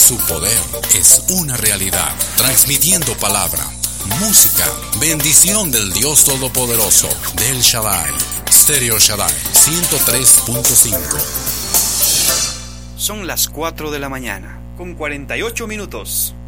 Su poder es una realidad, transmitiendo palabra, música, bendición del Dios Todopoderoso, del Shaddai. Stereo Shaddai 103.5. Son las 4 de la mañana, con 48 minutos.